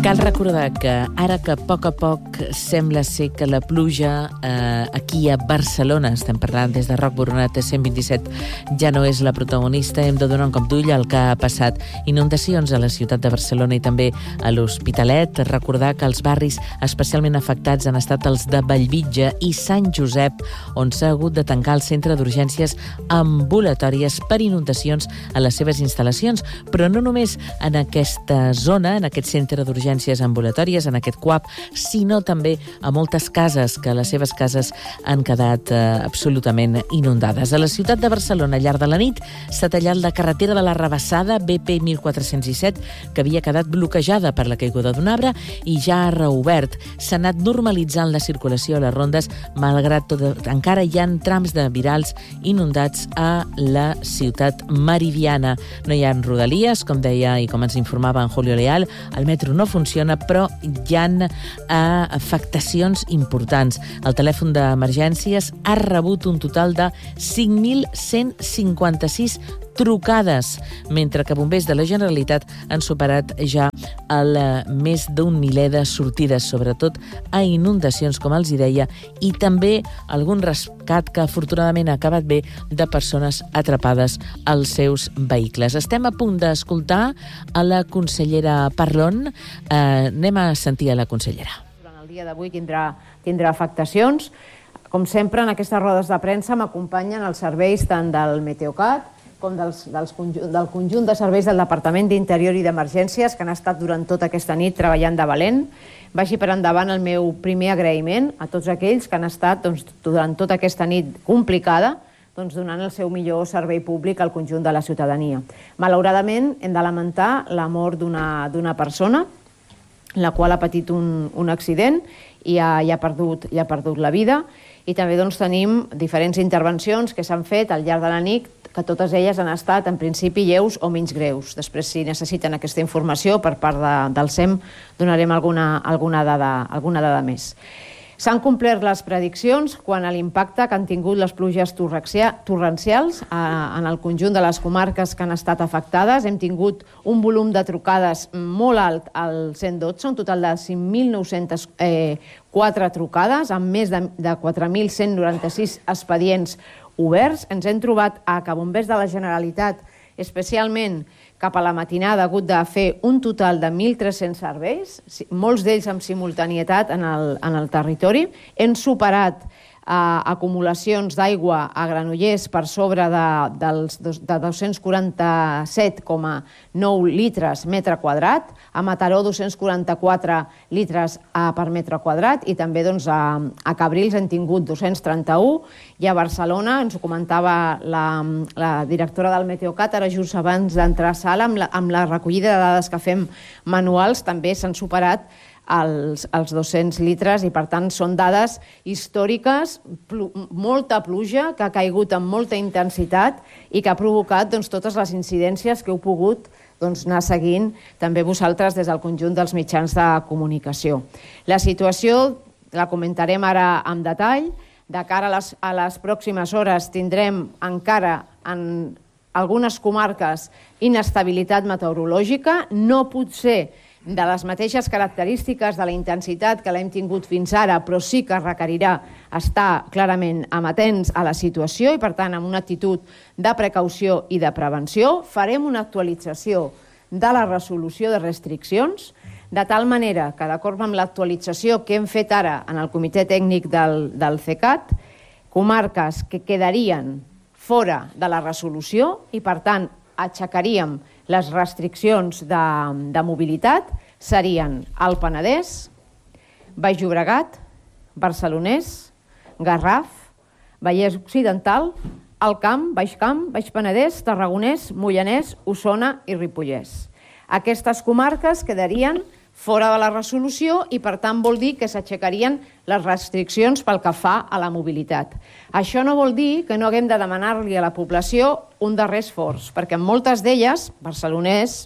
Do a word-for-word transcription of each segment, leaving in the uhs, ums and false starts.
Cal recordar que ara que a poc a poc sembla ser que la pluja eh, aquí a Barcelona, estem parlant des de Roc Boronat a cent vint-i-set, ja no és la protagonista, hem de donar un cop d'ull al que ha passat. Inundacions a la ciutat de Barcelona i també a l'Hospitalet. Recordar que els barris especialment afectats han estat els de Bellvitge i Sant Josep, on s'ha hagut de tancar el centre d'urgències ambulatòries per inundacions a les seves instal·lacions, però no només en aquesta zona, en aquest centre d'urgències ambulatòries, en aquest C U A P, sinó també a moltes cases, que les seves cases han quedat eh, absolutament inundades. A la ciutat de Barcelona, al llarg de la nit, s'ha tallat la carretera de la Rabassada B P mil quatre-cents disset, que havia quedat bloquejada per la caiguda d'un arbre i ja ha reobert. S'ha anat normalitzant la circulació a les rondes, malgrat tot, encara hi ha trams de virals inundats a la ciutat meridiana. No hi ha rodalies, com deia i com ens informava en Julio Leal, el metro no funciona, però hi ha eh, afectacions importants. El telèfon d'emergències ha rebut un total de cinc mil cent cinquanta-sis trucades, mentre que bombers de la Generalitat han superat ja el més d'un miler de sortides, sobretot a inundacions, com els hi deia, i també algun rescat que afortunadament ha acabat bé de persones atrapades als seus vehicles. Estem a punt d'escoltar a la consellera Parlon. Eh, anem a sentir a la consellera. Durant el dia d'avui tindrà, tindrà afectacions. Com sempre, en aquestes rodes de premsa m'acompanyen els serveis tant del Meteocat com dels, dels conjunt, del conjunt de serveis del Departament d'Interior i d'Emergències, que han estat durant tota aquesta nit treballant de valent. Vagi per endavant el meu primer agraïment a tots aquells que han estat doncs, durant tota aquesta nit complicada, doncs, donant el seu millor servei públic al conjunt de la ciutadania. Malauradament, hem de lamentar la mort d'una d'una persona, la qual ha patit un, un accident i ha, i, ha perdut, i ha perdut la vida. I també doncs, tenim diferents intervencions que s'han fet al llarg de la nit, que totes elles han estat, en principi, lleus o menys greus. Després, si necessiten aquesta informació per part de, del S E M, donarem alguna, alguna, dada, alguna dada més. S'han complert les prediccions quant a l'impacte que han tingut les pluges torrencials en el conjunt de les comarques que han estat afectades. Hem tingut un volum de trucades molt alt al cent dotze, un total de cinc mil nou-cents quatre trucades, amb més de, de quatre mil cent noranta-sis expedients oberts. Ens hem trobat a que bombers de la Generalitat, especialment cap a la matinada, ha hagut de fer un total de mil tres-cents serveis, molts d'ells amb simultanietat en el, en el territori. Hem superat eh, acumulacions d'aigua a Granollers per sobre de, dels, de dos-cents quaranta-set coma nou litres metre quadrat, a Mataró dos-cents quaranta-quatre litres eh, per metre quadrat, i també doncs, a, a Cabrils hem tingut dos-cents trenta-u, i a Barcelona, ens ho comentava la, la directora del Meteocat, ara just abans d'entrar a sala, amb la, amb la recollida de dades que fem manuals, també s'han superat els, els dos-cents litres, i per tant són dades històriques, plu, molta pluja que ha caigut amb molta intensitat i que ha provocat doncs, totes les incidències que heu pogut doncs, anar seguint també vosaltres des del conjunt dels mitjans de comunicació. La situació la comentarem ara amb detall. De cara a les, a les pròximes hores tindrem encara en algunes comarques inestabilitat meteorològica, no pot ser de les mateixes característiques de la intensitat que l'hem tingut fins ara, però sí que requerirà estar clarament amatents a la situació i, per tant, amb una actitud de precaució i de prevenció. Farem una actualització de la resolució de restriccions, de tal manera que, d'acord amb l'actualització que hem fet ara en el comitè tècnic del, del CECAT, comarques que quedarien fora de la resolució i, per tant, aixecaríem les restriccions de, de mobilitat serien el Penedès, Baix Llobregat, Barcelonès, Garraf, Vallès Occidental, Alt Camp, Baix Camp, Baix Penedès, Tarragonès, Moianès, Osona i Ripollès. Aquestes comarques quedarien fora de la resolució i, per tant, vol dir que s'aixecarien les restriccions pel que fa a la mobilitat. Això no vol dir que no haguem de demanar-li a la població un darrer esforç, perquè en moltes d'elles, Barcelonès,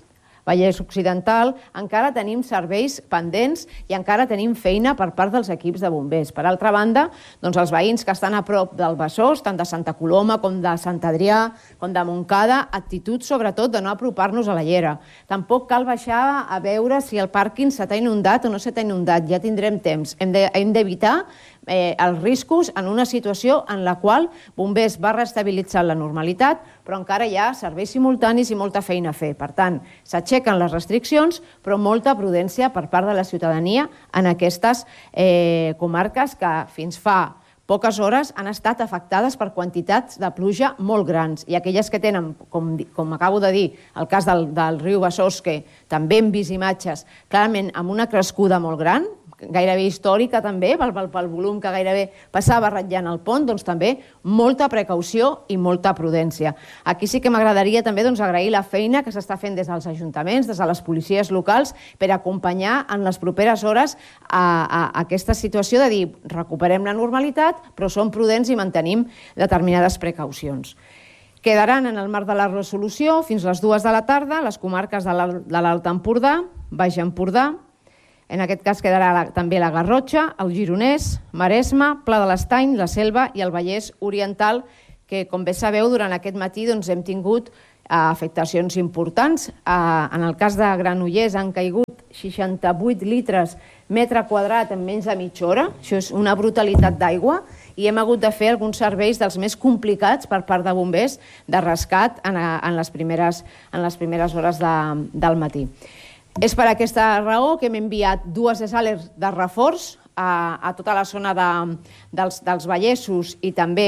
Vallès Occidental, encara tenim serveis pendents i encara tenim feina per part dels equips de bombers. Per altra banda, doncs els veïns que estan a prop del Besòs, tant de Santa Coloma com de Sant Adrià, com de Montcada, actitud sobretot de no apropar-nos a la llera. Tampoc cal baixar a veure si el pàrquing s'ha inundat o no s'ha inundat, ja tindrem temps. Hem de, hem d'evitar eh, els riscos en una situació en la qual Bombers va restabilitzar la normalitat, però encara hi ha serveis simultanis i molta feina a fer. Per tant, s'aixequen les restriccions, però molta prudència per part de la ciutadania en aquestes eh, comarques que fins fa poques hores han estat afectades per quantitats de pluja molt grans, i aquelles que tenen, com, com acabo de dir, el cas del, del riu Besòs, que també hem vist imatges clarament amb una crescuda molt gran, gairebé històrica també, pel, pel, pel volum que gairebé passava ratllant el pont, doncs també molta precaució i molta prudència. Aquí sí que m'agradaria també doncs, agrair la feina que s'està fent des dels ajuntaments, des de les policies locals, per acompanyar en les properes hores a, a, a aquesta situació de dir recuperem la normalitat, però som prudents i mantenim determinades precaucions. Quedaran en el marc de la resolució fins les dues de la tarda les comarques de l'Alt Empordà, Baix Empordà, en aquest cas quedarà la, també la Garrotxa, el Gironès, Maresme, Pla de l'Estany, la Selva i el Vallès Oriental, que, com bé sabeu, durant aquest matí doncs, hem tingut eh, afectacions importants. Eh, en el cas de Granollers han caigut seixanta-vuit litres metre quadrat en menys de mitja hora. Això és una brutalitat d'aigua, i hem hagut de fer alguns serveis dels més complicats per part de bombers de rescat en, en, les, primeres, en les primeres hores de, del matí. És per aquesta raó que hem enviat dues desalers de reforç a, a tota la zona de, dels, dels Vallessos i també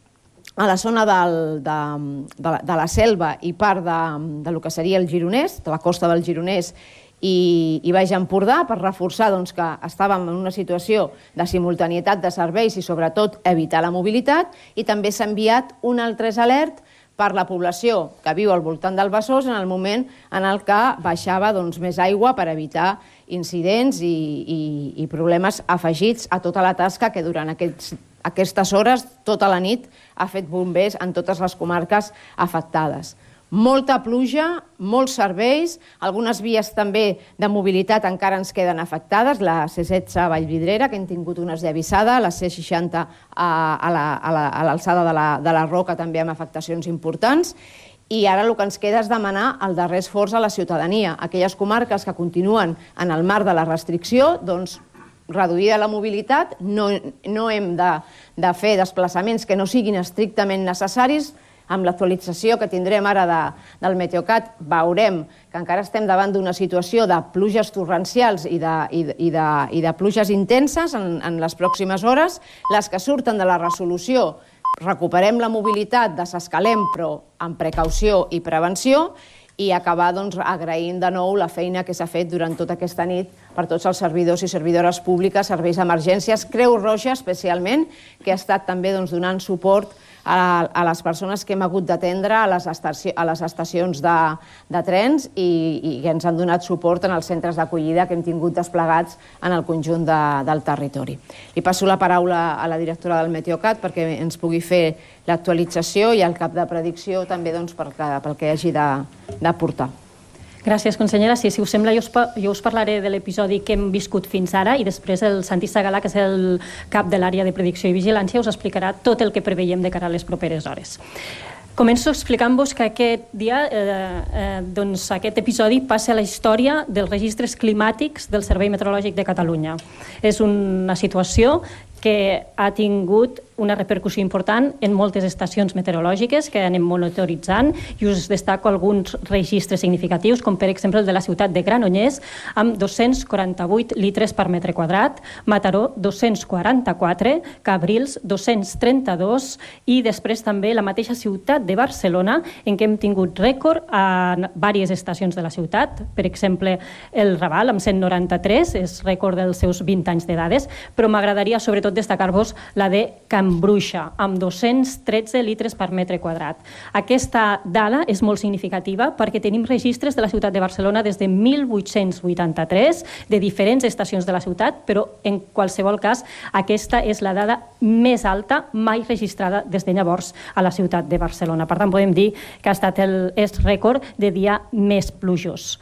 a la zona del, de, de, de la Selva i part de, de lo que seria el Gironès, de la costa del Gironès i, i Baix Empordà, per reforçar doncs, que estàvem en una situació de simultanietat de serveis i sobretot evitar la mobilitat, i també s'ha enviat un altre alert per la població que viu al voltant del Besòs en el moment en el que baixava doncs, més aigua per evitar incidents i, i, i problemes afegits a tota la tasca que durant aquests, aquestes hores, tota la nit, ha fet bombers en totes les comarques afectades. Molta pluja, molts serveis, algunes vies també de mobilitat encara ens queden afectades, la C setze a Vallvidrera, que hem tingut una esllavissada, la C seixanta a l'alçada de, la, de la Roca també amb afectacions importants, i ara el que ens queda és demanar el darrer esforç a la ciutadania. Aquelles comarques que continuen en el marc de la restricció, doncs reduïda la mobilitat, no, no hem de, de fer desplaçaments que no siguin estrictament necessaris. Amb l'actualització que tindrem ara de, del Meteocat veurem que encara estem davant d'una situació de pluges torrencials i de, i de, i de, i de pluges intenses en, en les pròximes hores. Les que surten de la resolució, recuperem la mobilitat, desescalem, però amb precaució i prevenció, i acabar doncs, agraint de nou la feina que s'ha fet durant tota aquesta nit per tots els servidors i servidores públiques, serveis d'emergències, Creu Roja especialment, que ha estat també doncs, donant suport a, a les persones que hem hagut d'atendre a les estacions, a les estacions de, de trens i, i que ens han donat suport en els centres d'acollida que hem tingut desplegats en el conjunt de, del territori. Li passo la paraula a la directora del Meteocat perquè ens pugui fer l'actualització i el cap de predicció també doncs, pel, que, pel que hagi d'aportar. Gràcies, consellera. Sí, si us sembla, jo us, jo us parlaré de l'episodi que hem viscut fins ara i després el Santi Segalà, que és el cap de l'àrea de predicció i vigilància, us explicarà tot el que preveiem de cara a les properes hores. Començo explicant-vos que aquest dia, eh, eh, doncs aquest episodi passa a la història dels registres climàtics del Servei Meteorològic de Catalunya. És una situació que ha tingut una repercussió important en moltes estacions meteorològiques que anem monitoritzant, i us destaco alguns registres significatius, com per exemple el de la ciutat de Granollers, amb dos-cents quaranta-vuit litres per metre quadrat, Mataró dos-cents quaranta-quatre, Cabrils dos-cents trenta-dos, i després també la mateixa ciutat de Barcelona, en què hem tingut rècord a diverses estacions de la ciutat, per exemple el Raval amb cent noranta-tres, és rècord dels seus vint anys de dades, però m'agradaria sobretot destacar-vos la de Can amb Bruixa, amb dos-cents tretze litres per metre quadrat. Aquesta dada és molt significativa perquè tenim registres de la ciutat de Barcelona des de mil vuit-cents vuitanta-tres, de diferents estacions de la ciutat, però en qualsevol cas aquesta és la dada més alta mai registrada des de llavors a la ciutat de Barcelona. Per tant, podem dir que ha estat el rècord de dia més plujós.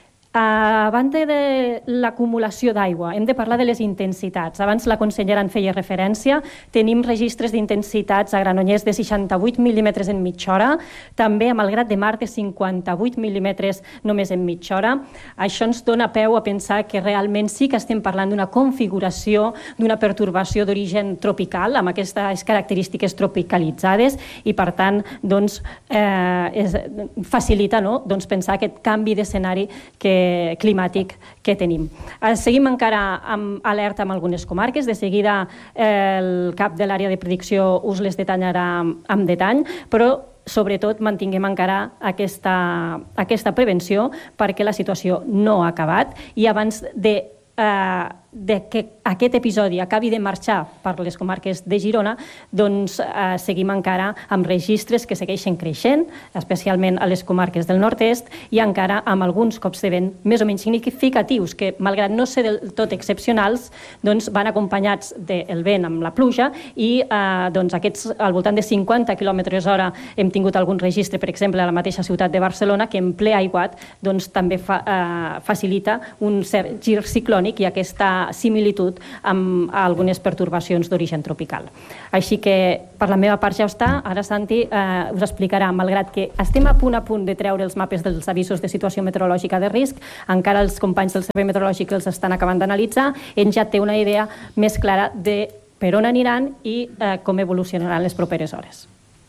A banda de l'acumulació d'aigua, hem de parlar de les intensitats. Abans la consellera en feia referència. Tenim registres d'intensitats a Granollers de seixanta-vuit mil·límetres en mitja hora, també a Malgrat de Mar de cinquanta-vuit mil·límetres només en mitja hora. Això ens dona peu a pensar que realment sí que estem parlant d'una configuració, d'una pertorbació d'origen tropical, amb aquestes característiques tropicalitzades, i per tant doncs, eh, és, facilita no? doncs, pensar aquest canvi d'escenari que climàtic que tenim. Seguim encara amb alerta en algunes comarques. De seguida el cap de l'àrea de predicció us les detallarà amb detall, però sobretot mantinguem encara aquesta, aquesta prevenció perquè la situació no ha acabat i abans de eh, de que aquest episodi acabi de marxar per les comarques de Girona, doncs eh, seguim encara amb registres que segueixen creixent, especialment a les comarques del nord-est, i encara amb alguns cops de vent més o menys significatius, que malgrat no ser del tot excepcionals, doncs van acompanyats del vent amb la pluja i eh, doncs aquests al voltant de cinquanta quilòmetres hora hem tingut algun registre, per exemple, a la mateixa ciutat de Barcelona, que en ple aiguat doncs, també fa, eh, facilita un cert gir ciclònic i aquesta similitud amb algunes pertorbacions d'origen tropical. Així que per la meva part ja està. Ara Santi eh, us explicarà, malgrat que estem a punt a punt de treure els mapes dels avisos de situació meteorològica de risc, encara els companys del Servei Meteorològic els estan acabant d'analitzar, ell ja té una idea més clara de per on aniran i eh, com evolucionaran les properes hores.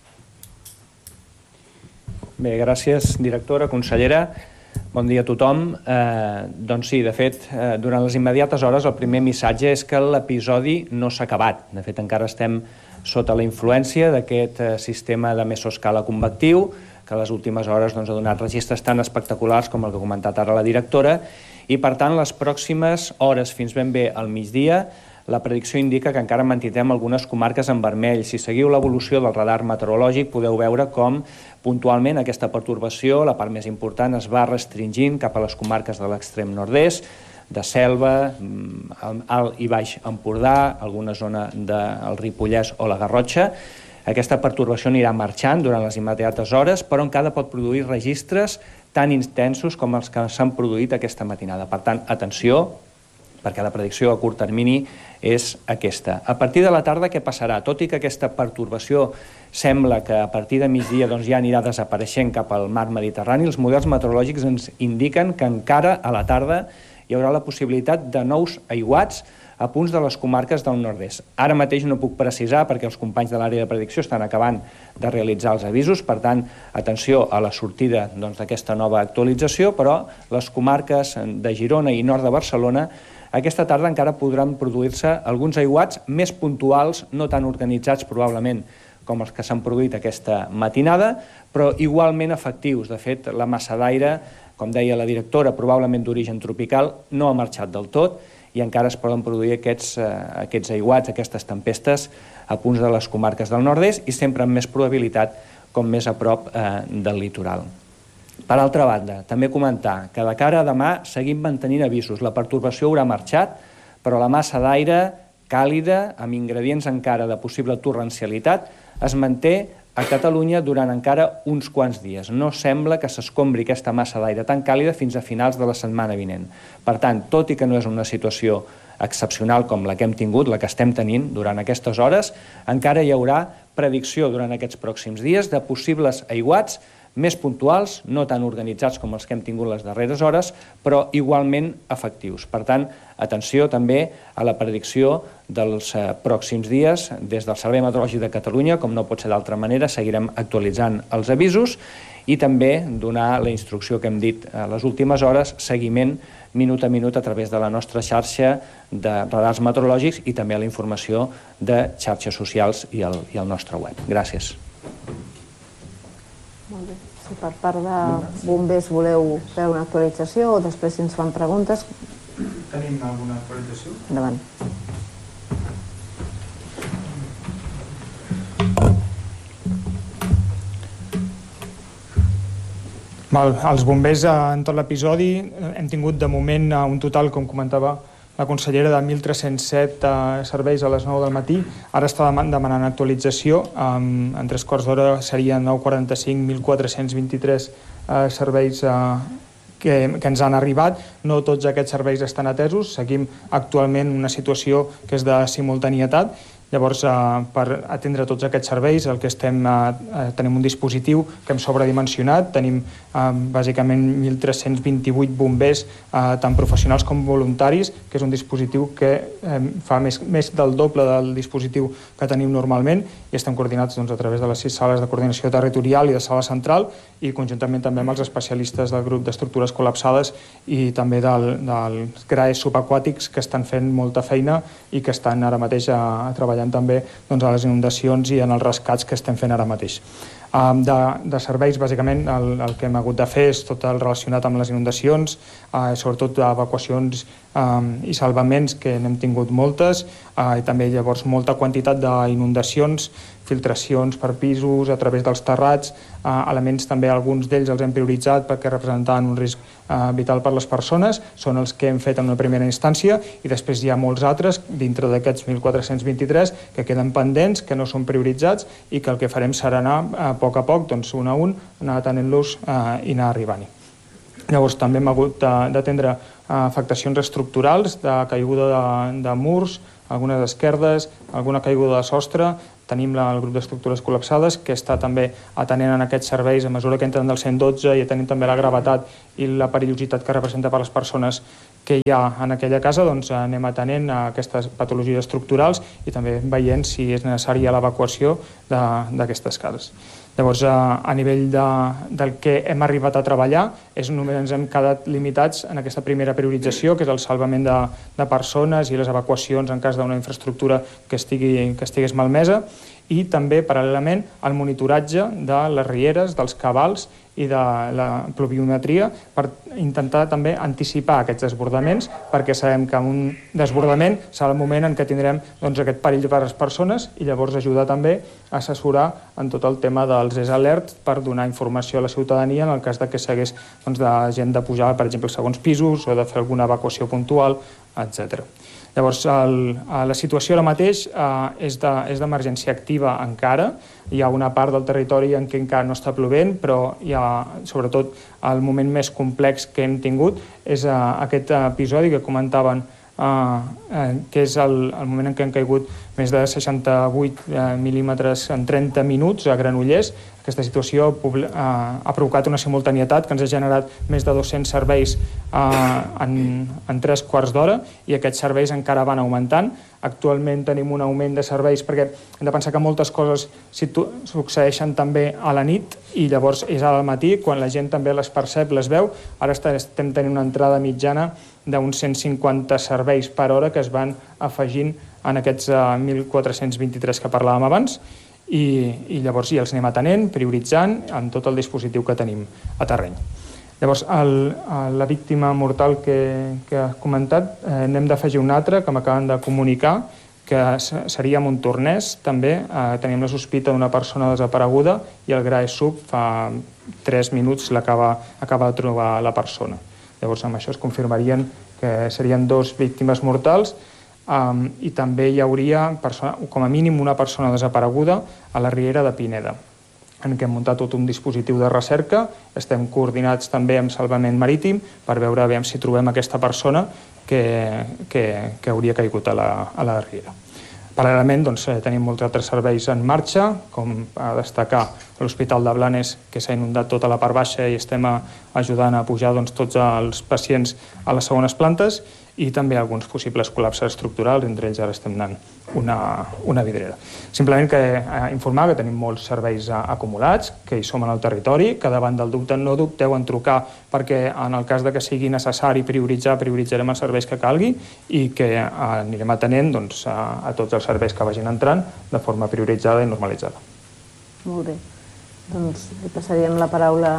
Bé, gràcies, directora, consellera. Bon dia a tothom. Eh, doncs sí, de fet, eh, durant les immediates hores el primer missatge és que l'episodi no s'ha acabat. De fet, encara estem sota la influència d'aquest eh, sistema de mesoscala convectiu, que a les últimes hores doncs, ha donat registres tan espectaculars com el que ha comentat ara la directora, i per tant les pròximes hores fins ben bé al migdia la predicció indica que encara mantindrem algunes comarques en vermell. Si seguiu l'evolució del radar meteorològic podeu veure com puntualment aquesta pertorbació, la part més important, es va restringint cap a les comarques de l'extrem nord-est, de Selva, Alt i Baix Empordà, alguna zona del Ripollès o la Garrotxa. Aquesta pertorbació anirà marxant durant les immediates hores, però encara pot produir registres tan intensos com els que s'han produït aquesta matinada. Per tant, atenció, perquè la predicció a curt termini és aquesta. A partir de la tarda, què passarà? Tot i que aquesta pertorbació sembla que a partir de migdia doncs, ja anirà desapareixent cap al mar Mediterrani, els models meteorològics ens indiquen que encara a la tarda hi haurà la possibilitat de nous aiguats a punts de les comarques del nord-est. Ara mateix no puc precisar perquè els companys de l'àrea de predicció estan acabant de realitzar els avisos, per tant, atenció a la sortida doncs, d'aquesta nova actualització, però les comarques de Girona i nord de Barcelona aquesta tarda encara podran produir-se alguns aiguats més puntuals, no tan organitzats probablement com els que s'han produït aquesta matinada, però igualment efectius. De fet, la massa d'aire, com deia la directora, probablement d'origen tropical, no ha marxat del tot i encara es poden produir aquests, eh, aquests aiguats, aquestes tempestes a punts de les comarques del nord-est i sempre amb més probabilitat com més a prop eh, del litoral. Per altra banda, també comentar que de cara a demà seguim mantenint avisos. La pertorbació haurà marxat, però la massa d'aire càlida, amb ingredients encara de possible torrencialitat, es manté a Catalunya durant encara uns quants dies. No sembla que s'escombri aquesta massa d'aire tan càlida fins a finals de la setmana vinent. Per tant, tot i que no és una situació excepcional com la que hem tingut, la que estem tenint durant aquestes hores, encara hi haurà predicció durant aquests pròxims dies de possibles aiguats més puntuals, no tan organitzats com els que hem tingut les darreres hores, però igualment efectius. Per tant, atenció també a la predicció dels eh, pròxims dies. Des del Servei Meteorològic de Catalunya, com no pot ser d'altra manera, seguirem actualitzant els avisos i també donar la instrucció que hem dit a les últimes hores, seguiment minut a minut a través de la nostra xarxa de radars meteorològics i també la informació de xarxes socials i el, i el nostre web. Gràcies. Molt bé. Si per part de bombers voleu fer una actualització o després si ens fan preguntes... Tenim alguna actualització? Endavant. Els bombers en tot l'episodi hem tingut de moment un total, com comentava la consellera, de mil tres-cents set serveis a les nou del matí. Ara està demanant actualització. En tres quarts d'hora serien nou quaranta-cinc, mil quatre-cents vint-i-tres serveis que ens han arribat. No tots aquests serveis estan atesos. Seguim actualment una situació que és de simultanietat. Llavors, per atendre tots aquests serveis, el que estem, tenim un dispositiu que hem sobredimensionat, tenim bàsicament mil tres-cents vint-i-vuit bombers, tant professionals com voluntaris, que és un dispositiu que fa més, més del doble del dispositiu que tenim normalment, i estem coordinats doncs, a través de les sis sales de coordinació territorial i de sala central, i conjuntament també amb els especialistes del grup d'estructures col·lapsades i també del, dels G R A E subaquàtics, que estan fent molta feina i que estan ara mateix a, a treballar també doncs, a les inundacions i en els rescats que estem fent ara mateix. De, de serveis, bàsicament, el, el que hem hagut de fer és tot el relacionat amb les inundacions, eh, sobretot evacuacions eh, i salvaments, que n'hem tingut moltes, eh, i també llavors molta quantitat d'inundacions, filtracions per pisos, a través dels terrats, eh, elements també, alguns d'ells els hem prioritzat perquè representaven un risc eh, vital per les persones, són els que hem fet en una primera instància, i després hi ha molts altres, dintre d'aquests mil quatre-cents vint-i-tres, que queden pendents, que no són prioritzats, i que el que farem serà anar a poc a poc, doncs un a un, anar atenent-los eh, i anar arribant-hi. Llavors també hem hagut d'atendre afectacions estructurals, de caiguda de, de murs, algunes esquerdes, alguna caiguda de sostre. Tenim el grup d'estructures col·lapsades, que està també atenent en aquests serveis a mesura que entren del cent dotze i atenent també la gravetat i la perillositat que representa per les persones que hi ha en aquella casa. Doncs anem atenent a aquestes patologies estructurals i també veient si és necessària l'evacuació d'aquestes cases. Llavors, a nivell de, del que hem arribat a treballar, és només ens hem quedat limitats en aquesta primera priorització, que és el salvament de, de persones i les evacuacions en cas d'una infraestructura que, estigui, que estigués malmesa, i també, paral·lelament, el monitoratge de les rieres, dels cabals i de la pluviometria, per intentar també anticipar aquests desbordaments, perquè sabem que en un desbordament serà el moment en què tindrem doncs, aquest perill per a les persones, i llavors ajudar també a assessorar en tot el tema dels S Alerts per donar informació a la ciutadania en el cas de que s'hagués doncs, de gent de pujar, per exemple, segons pisos, o de fer alguna evacuació puntual, etcètera. Llavors, el, la situació ara mateix eh, és d'emergència activa encara. Hi ha una part del territori en què encara no està plovent, però hi ha, sobretot, el moment més complex que hem tingut és eh, aquest episodi que comentaven, eh, eh, que és el, el moment en què han caigut més de seixanta-vuit eh, mil·límetres en trenta minuts a Granollers. Aquesta situació eh, ha provocat una simultanietat que ens ha generat més de dos-cents serveis eh, en, en tres quarts d'hora, i aquests serveis encara van augmentant. Actualment tenim un augment de serveis perquè hem de pensar que moltes coses succeeixen també a la nit, i llavors és al matí quan la gent també les percep, les veu. Ara estem tenint una entrada mitjana d'uns cent cinquanta serveis per hora que es van afegint en aquests mil quatre-cents vint-i-tres que parlàvem abans, i, i llavors ja els anem atenent, prioritzant en tot el dispositiu que tenim a terreny. Llavors, el, la víctima mortal que, que has comentat, eh, n'hem d'afegir una altra que m'acaben de comunicar, que seria a Montornès, també. Eh, tenim la sospita d'una persona desapareguda, i el G R A E Sub fa tres minuts l'acaba acaba de trobar la persona. Llavors, amb això es confirmarien que serien dos víctimes mortals, Um, i també hi hauria, persona, com a mínim, una persona desapareguda a la Riera de Pineda, en què hem muntat tot un dispositiu de recerca. Estem coordinats també amb Salvament Marítim per veure veure si trobem aquesta persona que, que, que hauria caigut a la, a la Riera. Paral·lelament, doncs, tenim molts altres serveis en marxa, com a destacar l'Hospital de Blanes, que s'ha inundat tota la part baixa, i estem ajudant a pujar doncs, tots els pacients a les segones plantes, i també alguns possibles col·lapses estructurals, entre ells ara estem donant una, una vidrera. Simplement que eh, informar que tenim molts serveis a, acumulats, que hi som en el territori, que davant del dubte no dubteu en trucar, perquè en el cas de que sigui necessari prioritzar, prioritzarem els serveis que calgui, i que eh, anirem atenent doncs, a, a tots els serveis que vagin entrant de forma prioritzada i normalitzada. Molt bé. Doncs li passaríem la paraula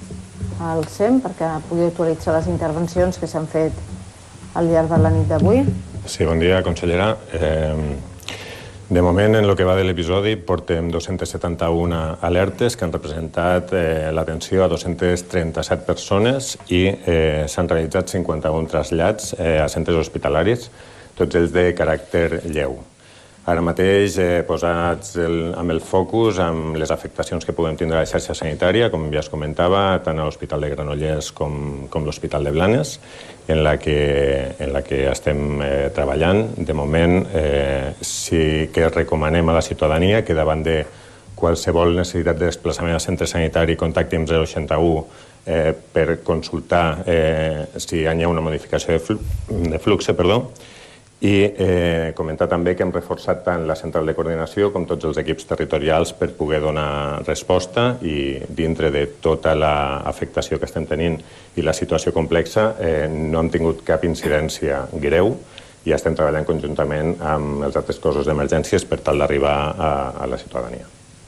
al S E M perquè pugui actualitzar les intervencions que s'han fet al llarg de la nit d'avui. Sí, bon dia, consellera. Eh, De moment, en el que va de l'episodi, portem dos-centes setanta-una alertes que han representat eh, l'atenció a dos-centes trenta-set persones i eh, s'han realitzat cinquanta-un trasllats eh, a centres hospitalaris, tots ells de caràcter lleu. Ara mateix eh, posats el, amb el focus amb les afectacions que puguem tindre a la xarxa sanitària, com ja es comentava, tant a l'Hospital de Granollers com, com l'Hospital de Blanes, en la que, en la que estem eh, treballant. De moment, eh, sí que recomanem a la ciutadania que davant de qualsevol necessitat de desplaçament al centre sanitari contacti amb zero seixanta u eh, per consultar eh, si hi ha una modificació de, flu de flux, perdó. I eh, comentar també que hem reforçat tant la central de coordinació com tots els equips territorials per poder donar resposta i dintre de tota l'afectació que estem tenint i la situació complexa eh, no hem tingut cap incidència greu i estem treballant conjuntament amb els altres cossos d'emergències per tal d'arribar a, a la ciutadania.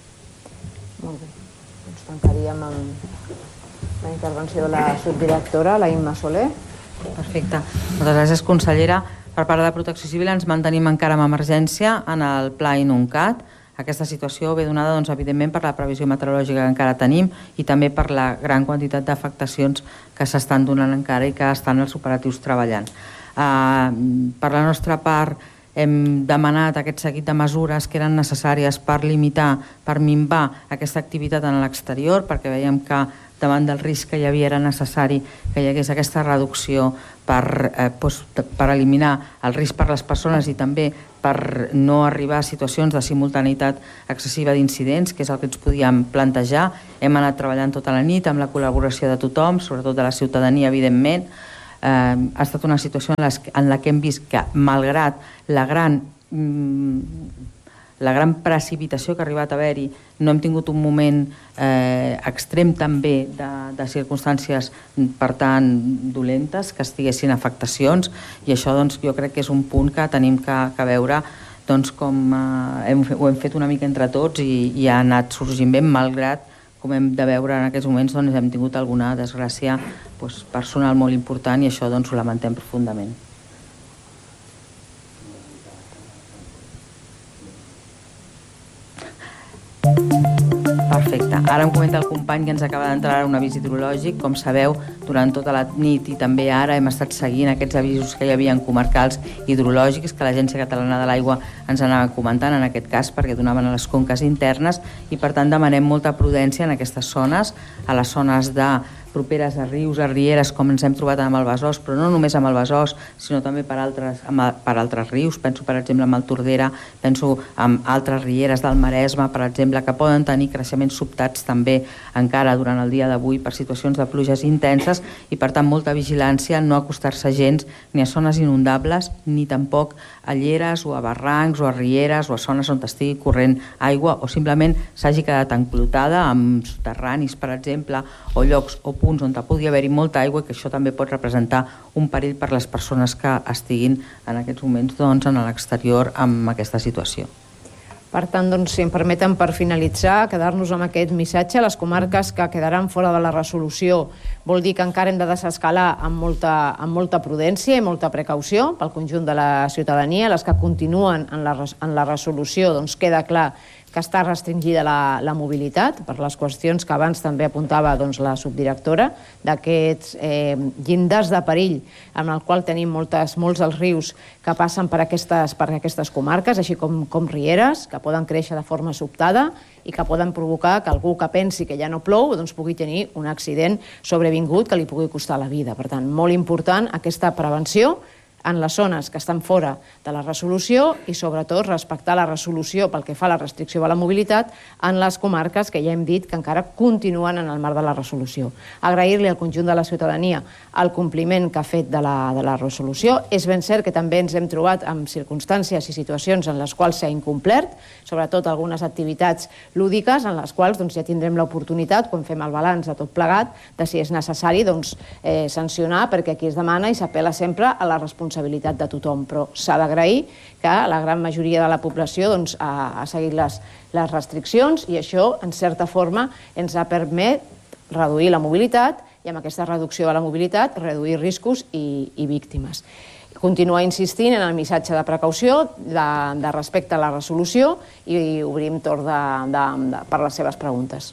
Molt bé. Doncs tancaríem amb la intervenció de la subdirectora, la Imma Soler. Perfecte. Moltes gràcies, consellera. Per part de Protecció Civil ens mantenim encara amb emergència en el Pla Inuncat. Aquesta situació ve donada, doncs, evidentment, per la previsió meteorològica que encara tenim i també per la gran quantitat d'afectacions que s'estan donant encara i que estan els operatius treballant. Uh, per la nostra part, hem demanat aquest seguit de mesures que eren necessàries per limitar, per minvar aquesta activitat en l'exterior, perquè veiem que davant del risc que hi havia era necessari que hi hagués aquesta reducció per, eh, doncs, per eliminar el risc per les persones i també per no arribar a situacions de simultaneïtat excessiva d'incidents, que és el que ens podíem plantejar. Hem anat treballant tota la nit amb la col·laboració de tothom, sobretot de la ciutadania, evidentment. Eh, ha estat una situació en, les, en la que hem vist que, malgrat la gran... Mm, la gran precipitació que ha arribat a haver-hi, no hem tingut un moment eh, extrem també de, de circumstàncies, per tant, dolentes, que estiguessin afectacions, i això doncs, jo crec que és un punt que tenim que, que veure doncs, com eh, hem, ho hem fet una mica entre tots i, i ha anat sorgint bé, malgrat, com hem de veure en aquests moments, doncs, hem tingut alguna desgràcia doncs, personal molt important i això doncs, ho lamentem profundament. Perfecte. Ara em comenta el company que ens acaba d'entrar un avís hidrològic. Com sabeu, durant tota la nit i també ara hem estat seguint aquests avisos que hi havia comarcals hidrològics que l'Agència Catalana de l'Aigua ens anava comentant, en aquest cas perquè donaven a les conques internes, i per tant demanem molta prudència en aquestes zones, a les zones de properes a rius, a rieres, com ens hem trobat amb el Besòs, però no només amb el Besòs, sinó també per altres, amb, per altres rius. Penso, per exemple, amb el Tordera, penso en altres rieres del Maresme, per exemple, que poden tenir creixements sobtats també encara durant el dia d'avui per situacions de pluges intenses i, per tant, molta vigilància, no acostar-se gens ni a zones inundables, ni tampoc a lleres o a barrancs o a rieres o a zones on estigui corrent aigua o simplement s'hagi quedat enclotada amb soterranis, per exemple, o llocs o punts on pugui haver-hi molta aigua, que això també pot representar un perill per les persones que estiguin en aquests moments doncs, en l'exterior amb aquesta situació. Per tant, doncs, si em permeten, per finalitzar, quedar-nos amb aquest missatge. Les comarques que quedaran fora de la resolució vol dir que encara hem de desescalar amb molta, amb molta prudència i molta precaució pel conjunt de la ciutadania. Les que continuen en la, en la resolució, doncs queda clar que està restringida la, la mobilitat, per les qüestions que abans també apuntava doncs, la subdirectora, d'aquests eh, llindars de perill en el qual tenim moltes, molts dels rius que passen per aquestes, per aquestes comarques, així com, com rieres, que poden créixer de forma sobtada i que poden provocar que algú que pensi que ja no plou doncs, pugui tenir un accident sobrevingut que li pugui costar la vida. Per tant, molt important aquesta prevenció en les zones que estan fora de la resolució i, sobretot, respectar la resolució pel que fa a la restricció de la mobilitat en les comarques que ja hem dit que encara continuen en el marc de la resolució. Agrair-li al conjunt de la ciutadania el compliment que ha fet de la, de la resolució. És ben cert que també ens hem trobat amb circumstàncies i situacions en les quals s'ha incomplert, sobretot algunes activitats lúdiques en les quals doncs, ja tindrem l'oportunitat, quan fem el balanç de tot plegat, de si és necessari doncs, eh, sancionar, perquè aquí es demana i s'apel·la sempre a la responsabilitat responsabilitat de tothom, però s'ha d'agrair que la gran majoria de la població doncs, ha, ha seguit les, les restriccions i això, en certa forma, ens ha permès reduir la mobilitat i amb aquesta reducció de la mobilitat reduir riscos i, i víctimes. Continuar insistint en el missatge de precaució, de, de respecte a la resolució i obrim torn de, de, de, per les seves preguntes.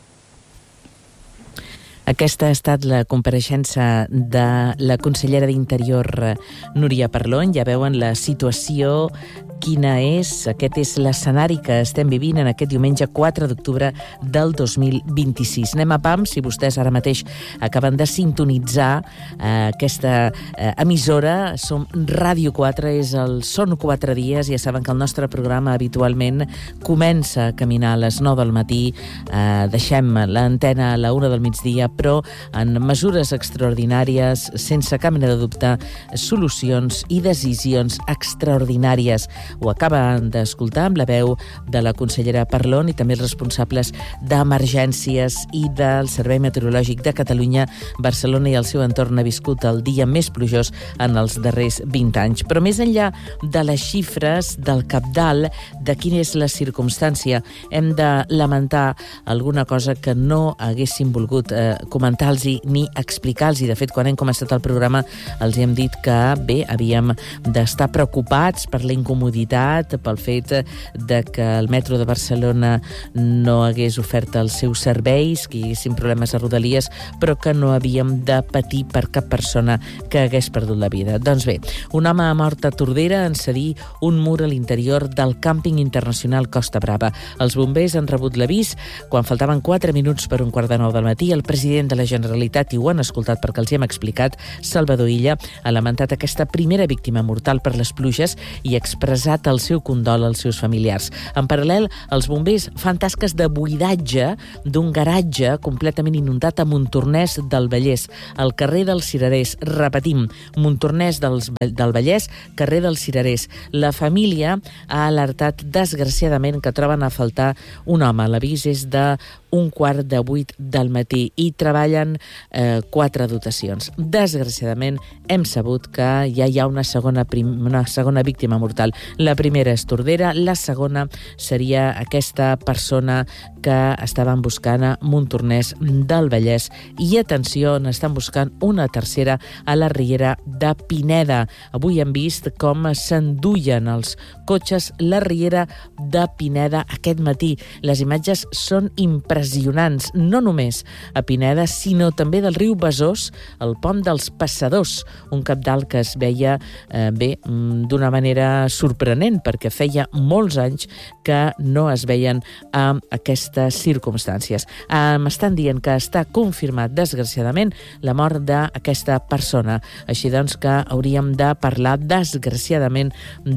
Aquesta ha estat la compareixença de la consellera d'Interior, Núria Parlon. Ja veuen la situació, quina és, aquest és l'escenari que estem vivint en aquest diumenge quatre d'octubre del dos mil vint-i-sis. Anem a pam, si vostès ara mateix acaben de sintonitzar eh, aquesta eh, emissora, som Ràdio quatre, és el Són quatre dies, ja saben que el nostre programa habitualment comença a caminar a les nou del matí, eh, deixem l'antena a la una del migdia, però en mesures extraordinàries, sense cap mena de dubte, solucions i decisions extraordinàries. Ho acaben d'escoltar amb la veu de la consellera Parlon i també els responsables d'emergències i del Servei Meteorològic de Catalunya. Barcelona i el seu entorn ha viscut el dia més plujós en els darrers vint anys. Però més enllà de les xifres, del cabdal, de quina és la circumstància, hem de lamentar alguna cosa que no haguéssim volgut eh, comentar-los ni explicar-los. De fet, quan hem començat el programa els hem dit que, bé, havíem d'estar preocupats per la incomoditat, pel fet de que el metro de Barcelona no hagués ofert els seus serveis, que hi haguessin problemes a Rodalies, però que no havíem de patir per cap persona que hagués perdut la vida. Doncs bé, un home mort a Tordera en cedir un mur a l'interior del càmping internacional Costa Brava. Els bombers han rebut l'avís quan faltaven quatre minuts per un quart de nou del matí. El president de la Generalitat, i ho han escoltat perquè els hi hem explicat, Salvador Illa, ha lamentat aquesta primera víctima mortal per les pluges i ha expressat el seu condol als seus familiars. En paral·lel, els bombers fan tasques de buidatge d'un garatge completament inundat a Montornès del Vallès, al carrer dels Cirerers. Repetim, Montornès dels, del Vallès, carrer dels Cirerers. La família ha alertat desgraciadament que troben a faltar un home. L'avís és de un quart de vuit del matí i treballen eh, quatre dotacions. Desgraciadament, hem sabut que ja hi ha una segona, prim, una segona víctima mortal. La primera és Tordera, la segona seria aquesta persona que estaven buscant a Montornès del Vallès. I atenció, n'estan buscant una tercera a la Riera de Pineda. Avui hem vist com s'enduien els cotxes la Riera de Pineda aquest matí. Les imatges són impressionants, no només a Pineda, sinó també del riu Besòs, el pont dels Passadors, un cabdal que es veia eh, bé, d'una manera sorprenent, perquè feia molts anys que no es veien amb aquestes circumstàncies. M'estan dient que està confirmat, desgraciadament, la mort d'aquesta persona. Així doncs que hauríem de parlar, desgraciadament,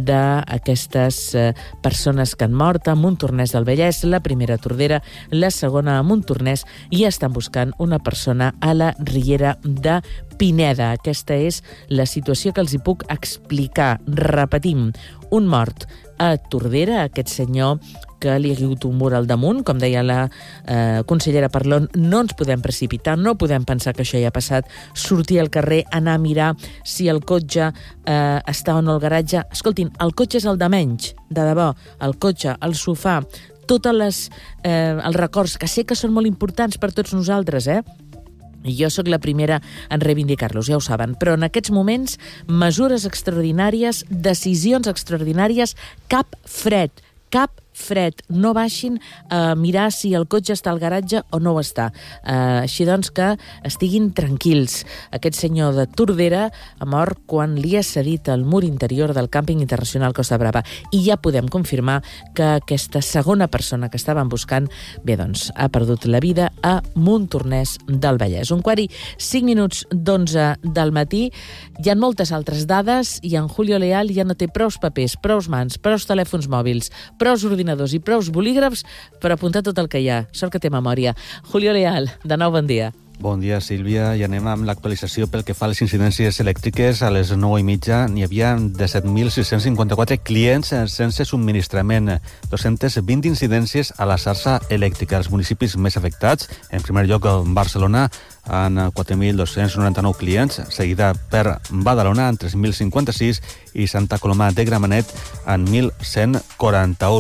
d'aquestes eh, persones que han mort a Montornès del Vallès, la primera a Tordera, la segona a Montornès, i estan buscant una persona a la Riera de Pineda. Aquesta és la situació que els hi puc explicar. Repetim, un mort a Tordera, aquest senyor que li ha caigut un mur al damunt, com deia la eh, consellera Parlon, no ens podem precipitar, no podem pensar que això ja ha passat, sortir al carrer, anar a mirar si el cotxe eh, està o no al garatge. Escoltin, el cotxe és el de menys, de debò, el cotxe, el sofà, tots les, eh, els records, que sé que són molt importants per tots nosaltres, eh? I jo sóc la primera en reivindicar-los, ja ho saben, però en aquests moments, mesures extraordinàries, decisions extraordinàries, cap fred, cap fred, no baixin a mirar si el cotxe està al garatge o no ho està. Uh, així doncs que estiguin tranquils. Aquest senyor de Tordera ha mort quan li ha cedit el mur interior del càmping internacional Costa Brava, i ja podem confirmar que aquesta segona persona que estaven buscant, bé, doncs, ha perdut la vida a Montornès del Vallès. Un quart i cinc minuts d'onze del matí. Hi ha moltes altres dades i en Julio Leal ja no té prous papers, prous mans, prous telèfons mòbils, prous ordinadors i prous bolígrafs per apuntar tot el que hi ha. Sort que té memòria. Julio Leal, de nou, bon dia. Bon dia, Sílvia. I anem amb l'actualització pel que fa a les incidències elèctriques. A les nou i mitja n'hi havia disset mil sis-cents cinquanta-quatre clients sense subministrament, dos-centes vint incidències a la xarxa elèctrica. Els municipis més afectats, en primer lloc Barcelona, en quatre mil dos-cents noranta-nou clients, seguida per Badalona, en tres mil cinquanta-sis, i Santa Coloma de Gramenet, en mil cent quaranta-un.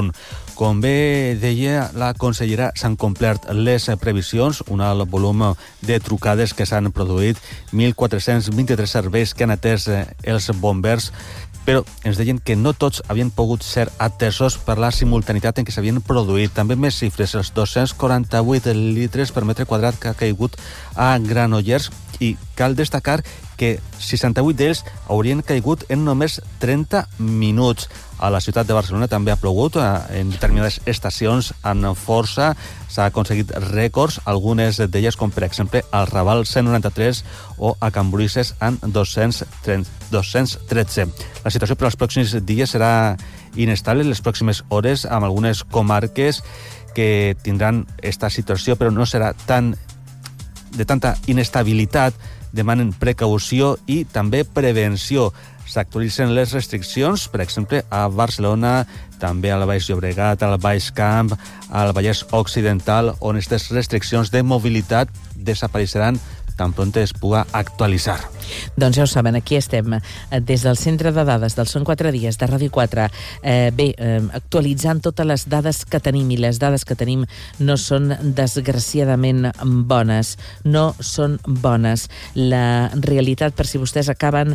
Com bé deia la consellera, s'han complert les previsions, un alt volum de trucades que s'han produït, mil quatre-cents vint-i-tres serveis que han atès els bombers, però ens deien que no tots havien pogut ser atesos per la simultanitat en què s'havien produït. També més xifres, els dos-cents quaranta-vuit litres per metre quadrat que ha caigut a Granollers, i cal destacar que seixanta-vuit d'ells haurien caigut en només trenta minuts. A la ciutat de Barcelona també ha plogut en determinades estacions amb força, s'ha aconseguit rècords, algunes d'elles com per exemple al Raval cent noranta-tres o a Can Bruises amb dos-cents tretze. La situació per als pròxims dies serà inestable, les pròximes hores, amb algunes comarques que tindran aquesta situació, però no serà tan de tanta inestabilitat. Demanen precaució i també prevenció. S'actualitzen les restriccions, per exemple, a Barcelona, també al Baix Llobregat, al Baix Camp, al Vallès Occidental, on aquestes restriccions de mobilitat desapareixeran tan pront es puga actualitzar. Doncs ja ho saben, aquí estem, des del Centre de Dades del Són quatre dies de Ràdio quatre, eh, bé, eh, actualitzant totes les dades que tenim, i les dades que tenim no són desgraciadament bones, no són bones. La realitat, per si vostès acaben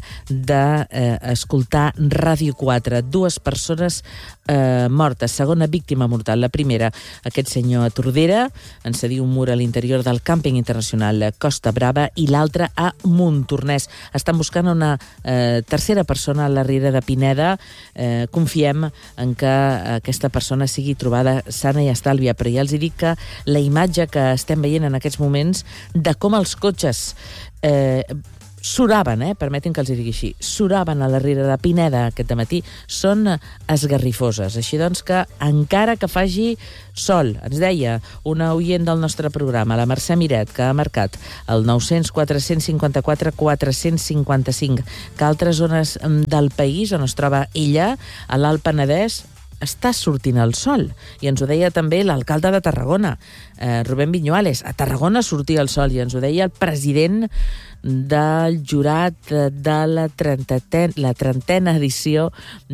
d'escoltar eh, Ràdio quatre, dues persones eh, mortes, segona víctima mortal. La primera, aquest senyor a Tordera, en cedir un mur a l'interior del càmping internacional Costa Brava, i l'altra a Montornès. Estan buscant una eh, tercera persona a la Riera de Pineda. Eh, confiem en que aquesta persona sigui trobada sana i estàlvia, però ja els dic que la imatge que estem veient en aquests moments de com els cotxes eh, suraven, eh, permetin que els digui així, suraven a la Riera de Pineda aquest dematí, són esgarrifoses. Així doncs que, encara que faci sol, ens deia una oient del nostre programa, la Mercè Miret, que ha marcat el nou cents quatre cents cinquanta-quatre quatre cents cinquanta-cinc, que altres zones del país on es troba ella, a l'Alt Penedès, està sortint el sol. I ens ho deia també l'alcalde de Tarragona, eh, Rubén Viñuales. A Tarragona sortia el sol, i ens ho deia el president del jurat de la trentena, la trentena edició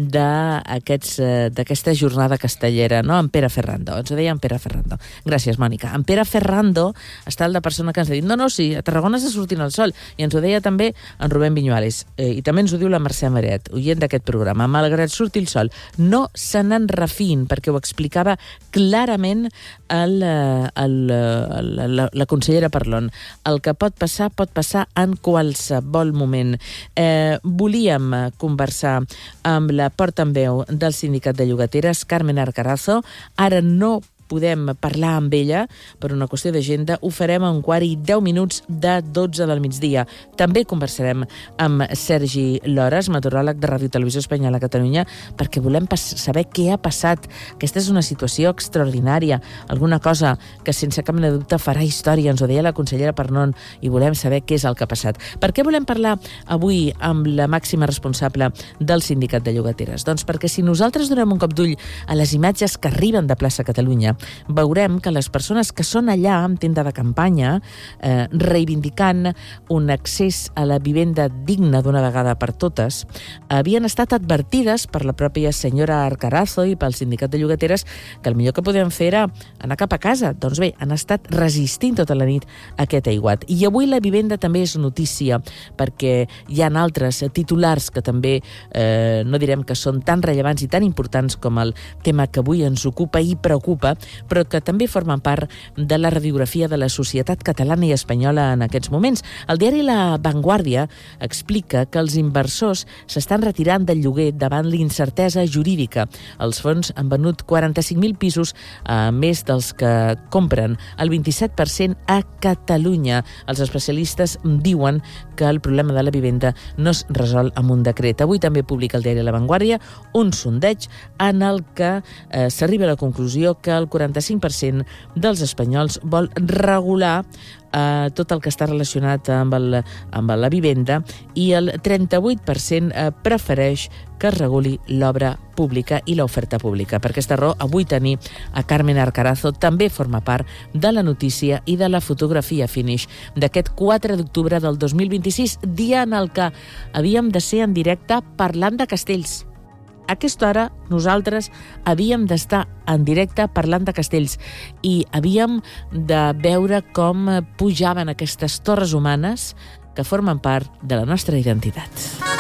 d'aquesta jornada castellera, no? En Pere Ferrando. Ens ho deia en Pere Ferrando. Gràcies, Mònica. En Pere Ferrando està el de persona que ens ha dit no, no, sí, a Tarragona està sortint el sol. I ens ho deia també en Rubén Viñuales. Eh, I també ens ho diu la Mercè Miret, oient d'aquest programa. Malgrat surti el sol, no se n'en refin, perquè ho explicava clarament el, el, el, la, la consellera Parlon. El que pot passar, pot passar en qualsevol moment. Eh, volíem conversar amb la portaveu del Sindicat de Llogateres, Carmen Arcarazo. Ara no podem parlar amb ella per una qüestió d'agenda. Ho farem a un quart i deu minuts de dotze del migdia. També conversarem amb Sergi Lores, meteoròleg de Ràdio Televisió Espanyola a Catalunya, perquè volem saber què ha passat. Aquesta és una situació extraordinària, alguna cosa que sense cap mena de dubte farà història. Ens ho deia la consellera Parlon, i volem saber què és el que ha passat. Per què volem parlar avui amb la màxima responsable del Sindicat de Llogateres? Doncs perquè si nosaltres donem un cop d'ull a les imatges que arriben de plaça Catalunya, veurem que les persones que són allà amb tenda de campanya eh, reivindicant un accés a la vivenda digna d'una vegada per totes, havien estat advertides per la pròpia senyora Arcarazo i pel Sindicat de Llogateres que el millor que podien fer era anar cap a casa. Doncs bé, han estat resistint tota la nit aquest aiguat. I avui la vivenda també és notícia, perquè hi ha altres titulars que també eh, no direm que són tan rellevants i tan importants com el tema que avui ens ocupa i preocupa, però que també formen part de la radiografia de la societat catalana i espanyola en aquests moments. El diari La Vanguardia explica que els inversors s'estan retirant del lloguer davant l'incertesa jurídica. Els fons han venut quaranta-cinc mil pisos a més dels que compren, el vint-i-set per cent a Catalunya. Els especialistes diuen que el problema de la vivenda no es resol amb un decret. Avui també publica el diari La Vanguardia un sondeig en el que eh, s'arriba a la conclusió que el quaranta-cinc per cent dels espanyols vol regular eh, tot el que està relacionat amb, el, amb la vivenda, i el trenta-vuit per cent eh, prefereix que es reguli l'obra pública i l'oferta pública. Per aquesta raó, avui tenir a Carmen Arcarazo també forma part de la notícia i de la fotografia finish d'aquest quatre d'octubre del dos mil vint-i-sis, dia en el que havíem de ser en directe parlant de castells. A aquesta hora nosaltres havíem d'estar en directe parlant de castells i havíem de veure com pujaven aquestes torres humanes que formen part de la nostra identitat.